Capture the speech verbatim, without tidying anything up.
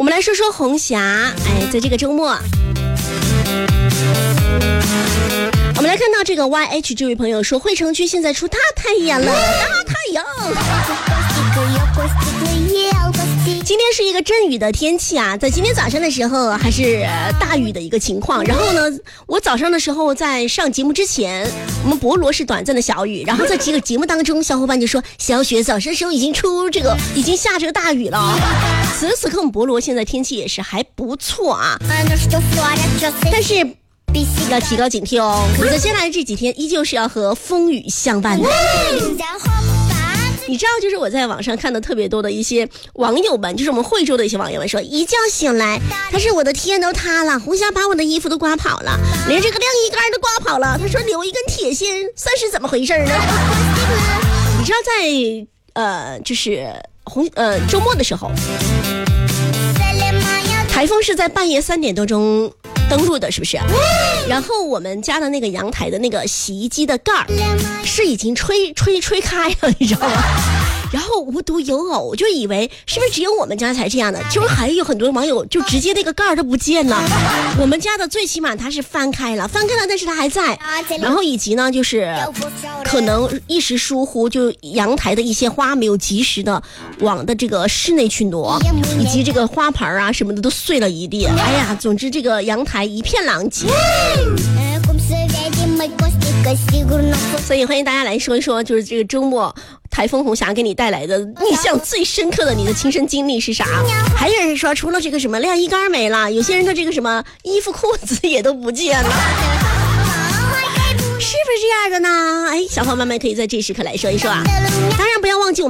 我们来说说红霞。哎，在这个周末，我们来看到这个 Y H 这位朋友说，惠城区现在出大太阳了，大太阳。今天是一个阵雨的天气啊，在今天早上的时候还是大雨的一个情况。然后呢，我早上的时候在上节目之前，我们博罗是短暂的小雨，然后在这个节目当中，小伙伴就说小雪早上时候已经出这个已经下这个大雨了。此时此刻我们博罗现在天气也是还不错啊，但是要提高警惕哦，你的接下来这几天依旧是要和风雨相伴的。你知道，就是我在网上看的特别多的一些网友们，就是我们惠州的一些网友们说，一觉醒来，他说我的天都塌了，红霞把我的衣服都刮跑了，连这个晾衣杆都刮跑了。他说留一根铁线，算是怎么回事呢？你知道在呃，就是红呃周末的时候，台风是在半夜三点多钟登陆的，是不是？然后我们家的那个阳台的那个洗衣机的盖儿是已经吹吹吹开了，你知道吗？然后无独有偶，我就以为是不是只有我们家才这样的，就是还有很多网友就直接那个盖儿都不见了。我们家的最起码它是翻开了，翻开了，但是它还在。然后以及呢，就是可能一时疏忽，就阳台的一些花没有及时的往的这个室内去挪，以及这个花盆啊什么的都碎了一地。哎呀，总之这个阳台一片狼藉。所以欢迎大家来说一说，就是这个周末台风红霞给你带来的印象最深刻的你的亲身经历是啥？还有人说，除了这个什么晾衣杆没了，有些人的这个什么衣服裤子也都不见了，是不是这样的呢？哎，小伙伴们可以在这时刻来说一说啊。当然不要忘记我们